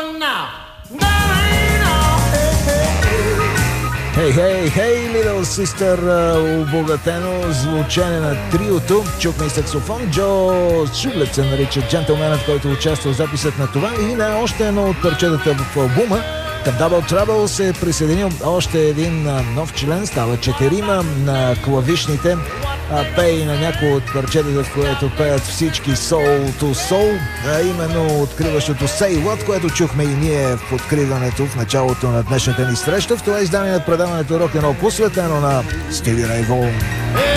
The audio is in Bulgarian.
Hey, hey, hey, Little Sister, обогатено звучане на триото. Чухме и саксофон. Джо Шублет се нарича джентълменът, който участва в записът на това и на още едно от парчетата в албума. Към Double Trouble се е присъединил още един нов член, става 4 на клавишните. Пее на някои от парчетата, в което пеят всички Soul to Soul, а именно откриващото Say What, което чухме и ние в откриването в началото на днешната ни среща. В това издание на предаването Rock and Roll, посветено на Стиви Рей Вон.